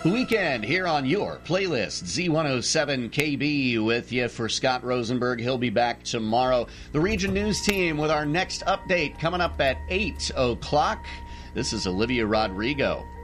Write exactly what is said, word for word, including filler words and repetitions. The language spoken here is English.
Weekend here on your playlist. Z one oh seven K B with you for Scott Rosenberg. He'll be back tomorrow. The Region News team with our next update coming up at eight o'clock. This is Olivia Rodrigo.